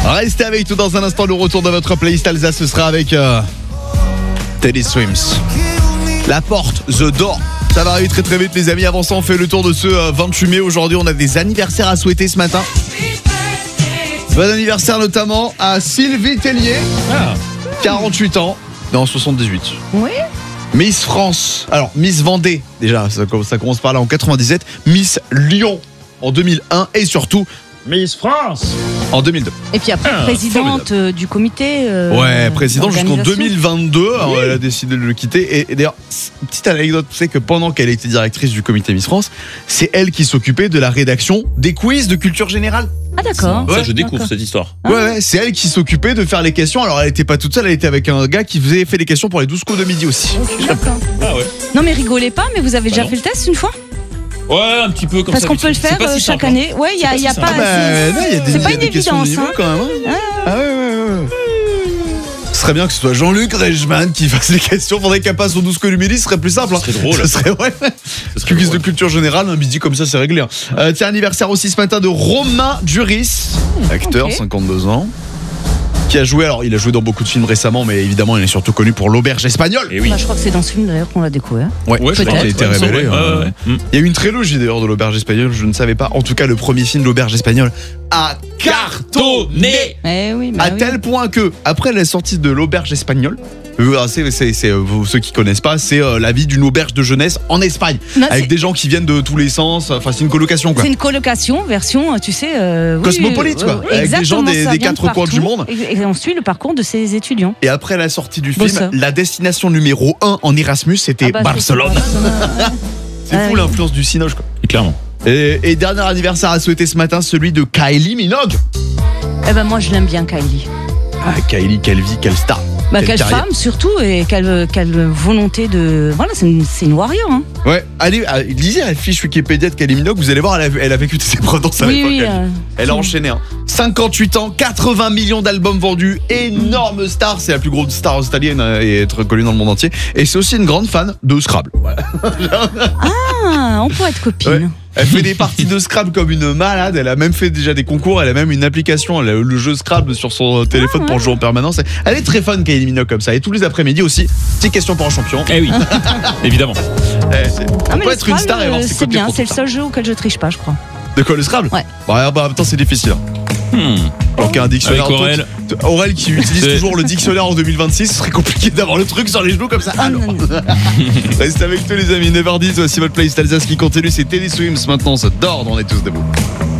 Restez avec nous dans un instant. Le retour de votre playlist Alsace, ce sera avec Teddy Swims. La porte, The Door. Ça va arriver très très vite les amis. Avant ça, on fait le tour de ce 28 mai. Aujourd'hui, on a des anniversaires à souhaiter ce matin. Bon anniversaire notamment à Sylvie Tellier, 48 ans, dans 78. Oui. Miss France, alors Miss Vendée, déjà, ça commence par là en 97. Miss Lyon en 2001 et surtout Miss France en 2002. Et puis après, présidente du comité. Ouais, présidente jusqu'en d'organisation. 2022. Alors, elle a décidé de le quitter. Et d'ailleurs, petite anecdote, tu sais que pendant qu'elle était directrice du comité Miss France, c'est elle qui s'occupait de la rédaction des quiz de culture générale. Ah d'accord. Ça, je découvre cette histoire. Ouais, c'est elle qui s'occupait de faire les questions. Alors, elle était pas toute seule, elle était avec un gars qui fait les questions pour les 12 coups de midi aussi. D'accord. Ah ouais. Non mais rigolez pas, mais vous avez déjà non. fait le test une fois? Ouais, un petit peu comme Parce ça. qu'on peut le faire chaque année. Ouais, il y a si pas. simple. C'est pas une questions de évidence. niveau Hein. quand même. Hein. Ah ouais. Ce serait bien que ce soit Jean-Luc Reichmann qui fasse les questions. Faudrait qu'elle passe au 12 coups du midi, ce serait plus simple. Ce serait drôle. Ce serait quiz de culture générale, un midi comme ça, c'est réglé. Tiens, anniversaire aussi ce matin de Romain Duris, acteur, ok. 52 ans. Qui a joué, alors il a joué dans beaucoup de films récemment, mais évidemment il est surtout connu pour L'Auberge espagnole. Et oui. Bah, je crois que c'est dans ce film d'ailleurs qu'on l'a découvert. Ouais, Ouais, je crois qu'il a été peut-être, ouais, révélé. ouais. Il y a eu une trilogie d'ailleurs de L'Auberge espagnole, je ne savais pas. En tout cas, le premier film L'Auberge espagnole a cartonné. Eh oui, bah À oui. tel point que, après la sortie de L'Auberge espagnole, c'est ceux qui connaissent pas, c'est la vie d'une auberge de jeunesse en Espagne, Non, avec c'est- des gens qui viennent de tous les sens. Enfin, c'est une colocation quoi. C'est une colocation, version, tu sais. Oui, Cosmopolite, quoi. Avec des gens exactement, des ça vient quatre de coins du partout. monde. Et on suit le parcours de ces étudiants. Et après la sortie du Bon, film, ça. la destination numéro 1 en Erasmus, c'était Ah bah, Barcelone. c'est C'est Ah fou oui. l'influence du Cinoche quoi. Clairement. Et dernier anniversaire à souhaiter ce matin, celui de Kylie Minogue. Eh ben moi je l'aime bien Kylie. Ah, Kylie, quelle vie, quelle star. Bah, quelle carrière. femme surtout et quelle volonté de. Voilà, c'est une warrior. Hein. Ouais, allez, lisez la fiche Wikipédia de Kylie Minogue, vous allez voir, elle a vécu toutes ses preuves dans sa Oui, époque. oui, Elle a enchaîné. 58 ans, 80 millions d'albums vendus, énorme star, c'est la plus grosse star australienne et être connue dans le monde entier. Et c'est aussi une grande fan de Scrabble. Voilà. Ah, on pourrait être copine. Ouais. Elle fait des parties de Scrabble comme une malade. Elle a même fait déjà des concours. Elle a même une application. Elle a le jeu Scrabble sur son téléphone pour jouer en permanence. Elle est très fun, Kylie Minogue, comme ça. Et tous les après-midi aussi, petite question pour un champion. Eh oui, évidemment. On mais peut le être une Scrabble, star et avoir ses c'est côtés bien, pour c'est tout le ça. seul jeu auquel je triche pas, je crois. De quoi, le Scrabble? Ouais. Bah, en même temps, c'est difficile. Alors qu'un dictionnaire. Avec Aurel. Aurel qui utilise C'est- toujours le dictionnaire en 2026, ce serait compliqué d'avoir le truc sur les genoux comme ça. Ah, Alors. non, non. Restez avec nous, les amis. 9h10, voici votre playlist Alsace qui continue. C'est Teddy Swims maintenant. Ça dort, on est tous debout.